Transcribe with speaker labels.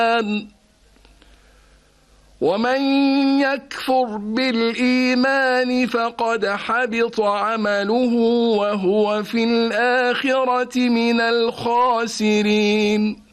Speaker 1: ومن يكفر بالإيمان فقد حبط عمله وهو في الآخرة من الخاسرين.